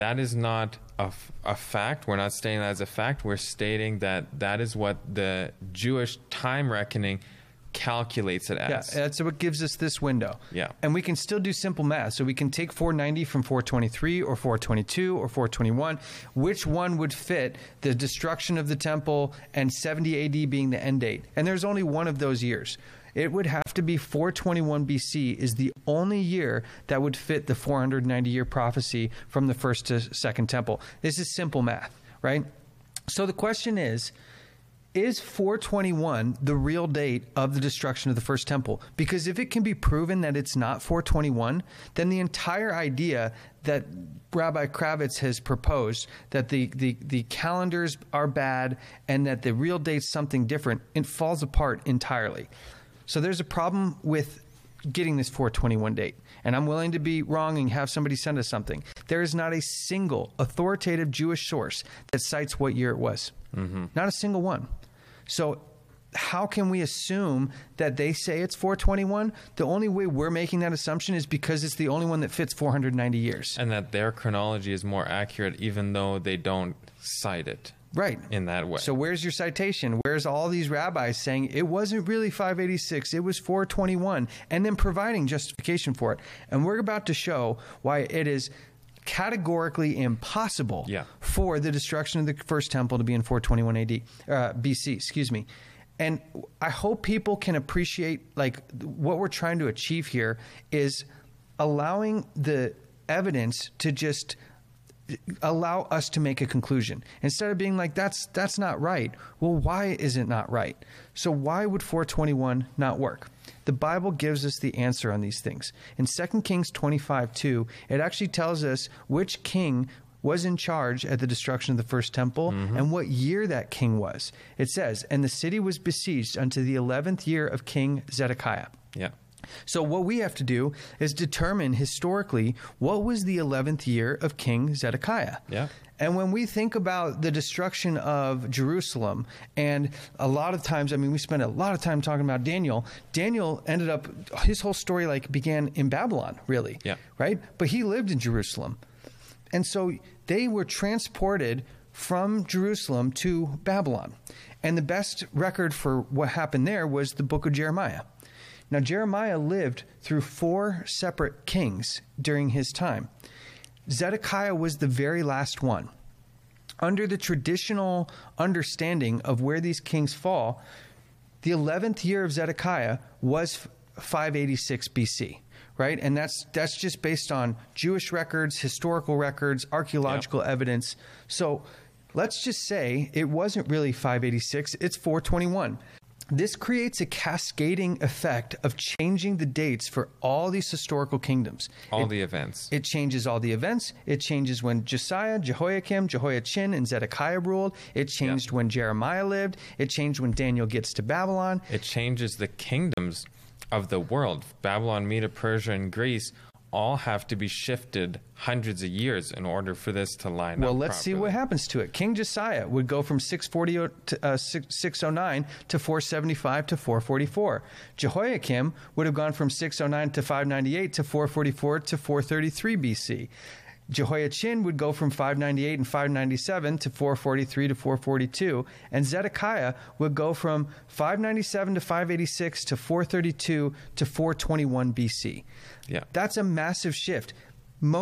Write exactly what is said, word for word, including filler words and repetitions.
that is not a, f- a fact. We're not stating that as a fact. We're stating that that is what the Jewish time reckoning calculates it as. Yeah, that's what gives us this window. Yeah. And we can still do simple math. So we can take four ninety from four twenty-three or four twenty-two or four twenty-one. Which one would fit the destruction of the temple and seventy A D being the end date? And there's only one of those years. It would have to be four twenty-one B C is the only year that would fit the four hundred ninety year prophecy from the first to second temple. This is simple math, right? So the question is, is four twenty-one the real date of the destruction of the first temple? Because if it can be proven that it's not four twenty-one, then the entire idea that Rabbi Kravitz has proposed, that the, the, the calendars are bad and that the real date's something different, it falls apart entirely. So there's a problem with getting this four twenty-one date. And I'm willing to be wrong and have somebody send us something. There is not a single authoritative Jewish source that cites what year it was. Mm-hmm. Not a single one. So how can we assume that they say it's four twenty-one? The only way we're making that assumption is because it's the only one that fits four hundred ninety years. And that their chronology is more accurate even though they don't cite it. Right. In that way. So where's your citation? Where's all these rabbis saying it wasn't really five eighty-six, it was four twenty-one, and then providing justification for it? And we're about to show why it is categorically impossible yeah. for the destruction of the first temple to be in four twenty-one A D, uh, B C, excuse me. And I hope people can appreciate, like, what we're trying to achieve here is allowing the evidence to just allow us to make a conclusion instead of being like, that's that's not right. Well, why is it not right? So why would four twenty-one not work? The Bible gives us the answer on these things. In Second Kings twenty-five two, it actually tells us which king was in charge at the destruction of the first temple mm-hmm. and what year that king was. It says, and the city was besieged unto the eleventh year of King Zedekiah. Yeah. So what we have to do is determine historically what was the eleventh year of King Zedekiah. Yeah. And when we think about the destruction of Jerusalem, and a lot of times, I mean, we spend a lot of time talking about Daniel. Daniel ended up, his whole story like began in Babylon, really. Yeah. Right? But he lived in Jerusalem. And so they were transported from Jerusalem to Babylon. And the best record for what happened there was the book of Jeremiah. Now, Jeremiah lived through four separate kings during his time. Zedekiah was the very last one. Under the traditional understanding of where these kings fall, the eleventh year of Zedekiah was five eighty-six B C, right? And that's that's just based on Jewish records, historical records, archaeological yep. evidence. So let's just say it wasn't really five eighty-six, it's four twenty-one. This creates a cascading effect of changing the dates for all these historical kingdoms. All it, the events. It changes all the events. It changes when Josiah, Jehoiakim, Jehoiachin, and Zedekiah ruled. It changed yeah. when Jeremiah lived. It changed when Daniel gets to Babylon. It changes the kingdoms of the world. Babylon, Media, Persia, and Greece all have to be shifted hundreds of years in order for this to line well, up. Well, let's properly. see what happens to it. King Josiah would go from six forty to uh, six oh nine to four seventy-five to four forty-four. Jehoiakim would have gone from six oh nine to five ninety-eight to four forty-four to four thirty-three B C. Jehoiachin would go from five ninety-eight and five ninety-seven to four forty-three to four forty-two, and Zedekiah would go from five ninety-seven to five eighty-six to four thirty-two to four twenty-one B C. Yeah. That's a massive shift.